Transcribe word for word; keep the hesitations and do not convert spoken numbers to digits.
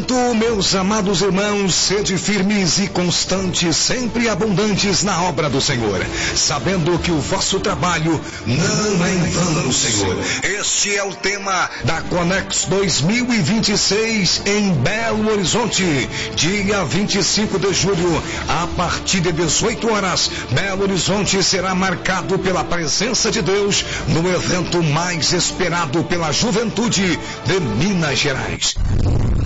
Portanto, meus amados irmãos, sede firmes e constantes, sempre abundantes na obra do Senhor, sabendo que o vosso trabalho não é em vão no Senhor. Este é o tema da Conex dois mil e vinte e seis em Belo Horizonte, dia vinte e cinco de julho, a partir de dezoito horas. Belo Horizonte será marcado pela presença de Deus no evento mais esperado pela juventude de Minas Gerais.